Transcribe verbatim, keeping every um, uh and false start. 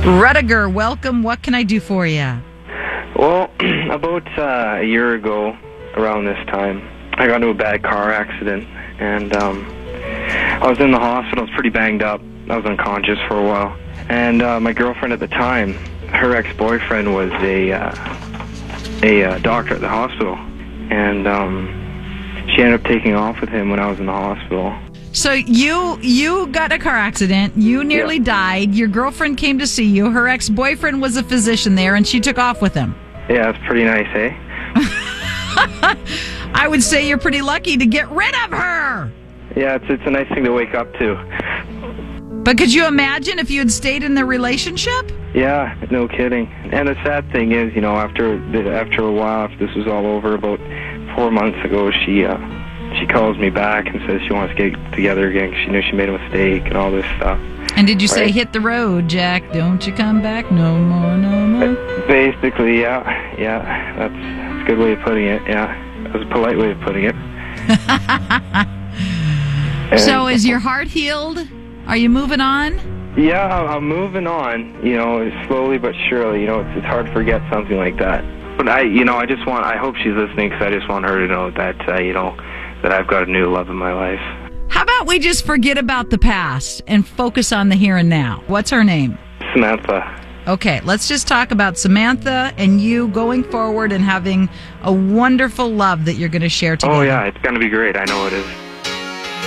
Rudiger, welcome. What can I do for you? Well, about uh, a year ago, around this time, I got into a bad car accident, and um, I was in the hospital. I was pretty banged up. I was unconscious for a while. And uh, my girlfriend at the time, her ex-boyfriend was a uh, a uh, doctor at the hospital, and um, she ended up taking off with him when I was in the hospital. So you you got in a car accident. You nearly Yeah. died. Your girlfriend came to see you. Her ex-boyfriend was a physician there, and she took off with him. Yeah, it's pretty nice, eh? I would say you're pretty lucky to get rid of her. Yeah, it's it's a nice thing to wake up to. But could you imagine if you had stayed in the relationship? Yeah, no kidding. And the sad thing is, you know, after the, after a while, after this was all over, about four months ago, she uh, she calls me back and says she wants to get together again because she knew she made a mistake and all this stuff. And did you say, Right. hit the road, Jack? Don't you come back no more, no more? Basically, yeah, yeah, that's, that's a good way of putting it. Yeah, that was a polite way of putting it. And- So is your heart healed? Are you moving on? Yeah, I'm- I'm moving on. You know, slowly but surely. You know, it's it's hard to forget something like that. But I, you know, I just want. I hope she's listening because I just want her to know that, uh, you know, that I've got a new love in my life. How about we just forget about the past and focus on the here and now? What's her name? Samantha. Okay, let's just talk about Samantha and you going forward and having a wonderful love that you're going to share together. Oh yeah, it's gonna be great. I know it is.